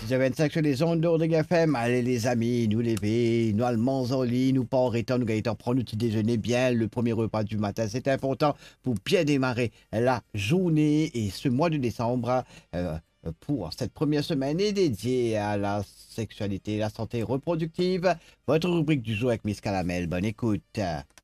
6h25 sur les ondes d'Ordre FM. Allez les amis, nous lever, nous allons en lit, nous pas en temps, nous gagnons prendre notre petit déjeuner bien, le premier repas du matin. C'est important pour bien démarrer la journée et ce mois de décembre pour cette première semaine est dédiée à la sexualité et la santé reproductive. Votre rubrique du jour avec Miss Calamel. Bonne écoute.